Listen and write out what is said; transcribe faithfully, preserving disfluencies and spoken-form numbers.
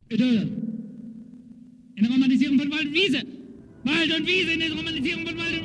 Idylle. In der Romanisierung von Wald und Wiese. Wald und Wiese in der Romanisierung von Wald und